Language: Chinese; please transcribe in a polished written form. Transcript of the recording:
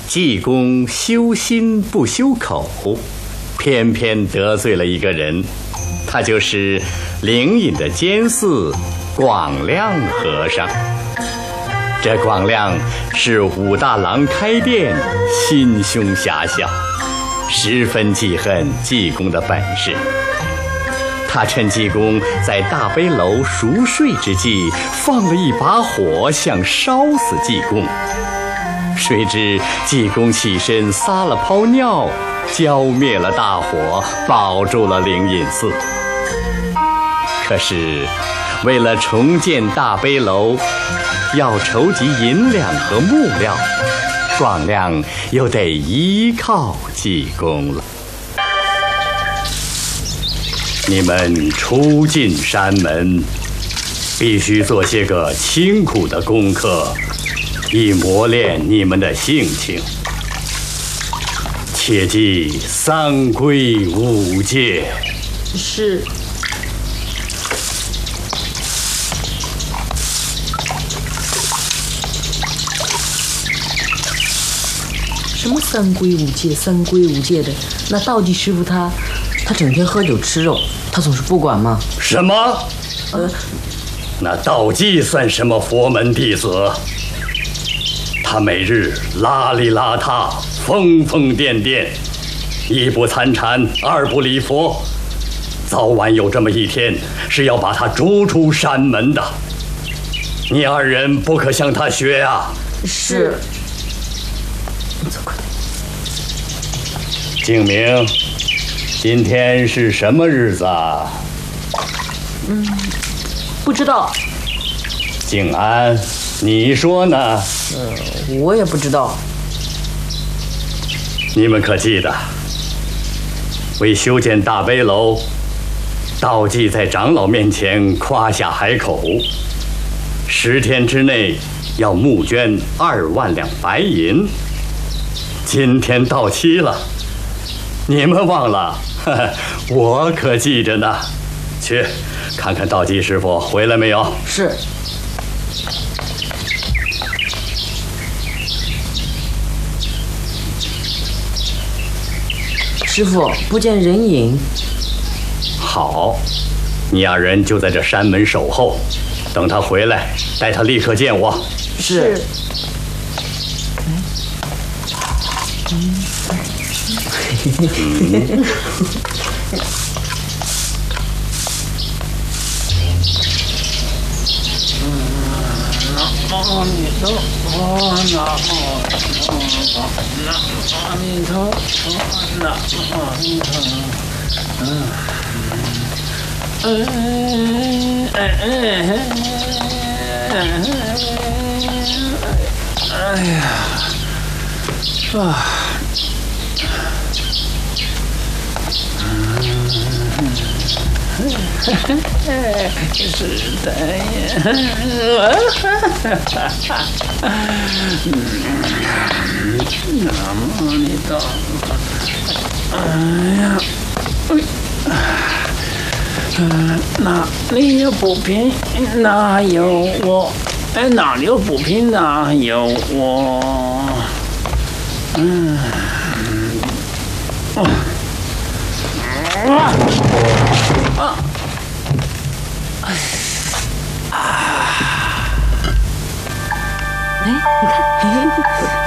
济公修心不修口，偏偏得罪了一个人，他就是灵隐的监寺广亮和尚。这广亮是武大郎开店，心胸狭小，十分记恨济公的本事。他趁济公在大悲楼熟睡之际，放了一把火，想烧死济公。谁知济公起身撒了泡尿，浇灭了大火，保住了灵隐寺。可是为了重建大悲楼，要筹集银两和木料，广亮又得依靠济公了。你们初进山门，必须做些个清苦的功课，以磨练你们的性情。切记三规五戒。 是。什么三规五戒？三规五戒的？那道济师傅他整天喝酒吃肉，他总是不管吗？ 什么？那道济算什么佛门弟子？他每日邋里邋遢，疯疯癫癫，一不参禅，二不礼佛，早晚有这么一天是要把他逐出山门的。你二人不可向他学啊！ 是。走快点。 静明，今天是什么日子啊？ 不知道。 静安，你说呢？ 我也不知道。 你们可记得，为修建大悲楼，道济在长老面前夸下海口，10天之内要募捐2万两白银。今天到期了，你们忘了？我可记着呢。去看看道济师傅回来没有？ 是。师傅，不见人影。 好，你二人就在这山门守候，等他回来，带他立刻见我。 是。 阿弥陀佛，南无阿弥陀佛，南无阿弥陀佛。哎呀，是的呀。南无阿弥陀佛。哎呀，哪里有不平，哪有我？哎，哪里有不平，哪有我？ 哎，你看，